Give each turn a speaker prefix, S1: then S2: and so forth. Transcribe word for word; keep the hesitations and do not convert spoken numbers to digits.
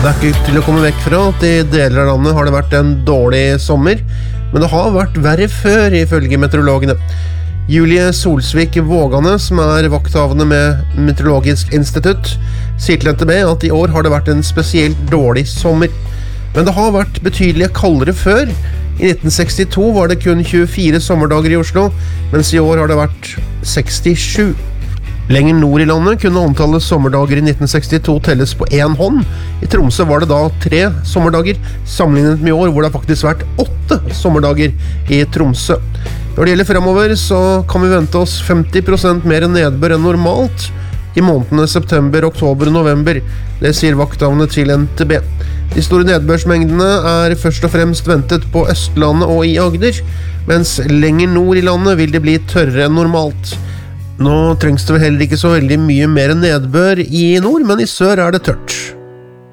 S1: Det er ikke til å komme vekk fra at i deler av landet har det vært en dårlig sommer, men det har vært verre før ifølge meteorologene. Julie Solsvik Vågane, som er vakthavende med Meteorologisk institutt, sier til N T B at i år har det vært en spesielt dårlig sommer. Men det har vært betydelig kaldere før. I nitten sekstito var det kun tjuefire sommerdager i Oslo, mens i år har det vært sekstisju. Lenger nord i landet kunne antallet sommerdager i nitten sekstito telles på én hånd. I Tromsø var det da tre sommerdager, sammenlignet med i år hvor det faktisk har vært åtte sommerdager i Tromsø. Når det gjelder fremover, så kan vi vente oss femti prosent mer nedbør enn normalt i månedene september, oktober og november. Det sier vakthavende til N T B. De store nedbørsmengdene er først og fremst ventet på Østlandet og i Agder, mens lenger nord i landet vil det bli tørrere enn normalt. Nå trengs det vel heller ikke så veldig mye mer nedbør i nord, men i sør er det tørt.